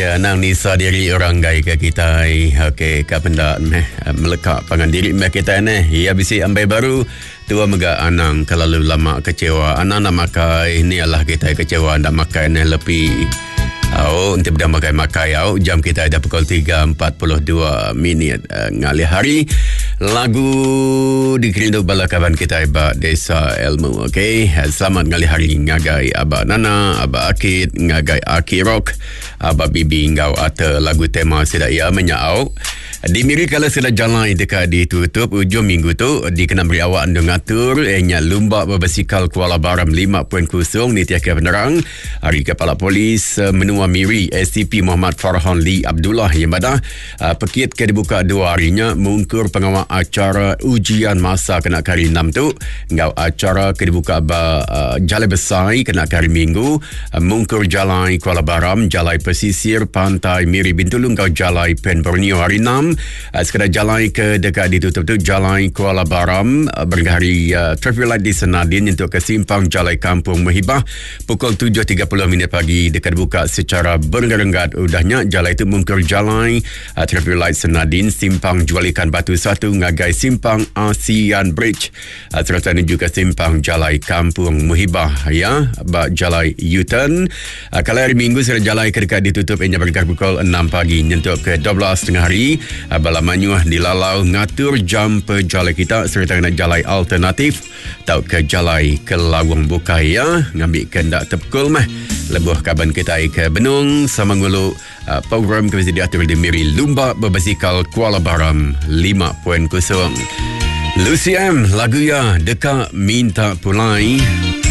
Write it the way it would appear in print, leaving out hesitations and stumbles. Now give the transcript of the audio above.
Ya, nang nisa diri orang gay ke kita. Okey, ka benda melekat pangan diri kita ni. Ya bisi ambai baru tua mega anang kelalu lama kecewa. Anang nak makai ni Allah kita kecewa nak makai ni lebih. Untuk dah makai jam kita ada pukul 3.42 ngalih hari. Lagu dikerindu bala kawan kita Aba Desa Ilmu. Okey, selamat ngalih hari ngagai Aba Nana, Aba Akid, ngagai Aki Rock, Aba Bibi ngau ata lagu tema sida ia menyau. Di miri kalau sudah jalan dekat ditutup ujung minggu tu dikenal beri awak anda ngatur nya lumba berbasikal Kuala Baram 5.0 ni tiada penerang hari Kepala Polis menua miri SCP Muhammad Farhan Lee Abdullah yang pada pekit ke dibuka 2 harinya mengungkur pengawal acara ujian masa kena hari 6 tu ngau acara ke dibuka Jalai Besar kena hari Minggu mengungkur Jalai Kuala Baram Jalai Pesisir Pantai Miri Bintulu ngau Jalai Pen Borneo hari 6 sekadar jalan ke dekat ditutup tu Jalan Kuala Baram berhari traffic light di Senadin untuk ke simpang Jalan Kampung Mahibah pukul 7.30 pagi dekat buka secara berenggat udahnya jalan itu mungkir jalan traffic light Senadin simpang Jual Ikan Batu 1 ngagai simpang ASEAN Bridge serta juga simpang Jalan Kampung Mahibah ya Jalan U-turn kalau hari Minggu sudah jalan ke dekat ditutup hanya berhari pukul 6 pagi nyentuk ke 12.30 hari bala manyuah dilalau ngatur jam perjalanan kita serta nak jalan alternatif tau ke jalan ke Lawang Bukai ya ngambil kendak tepukul mah lebuh kaban kita ke Benung sama ngulu program kebisi diatur di miri lumba berbasikal Kuala Baram 5.0 Lucy M lagu ya dekat minta pulai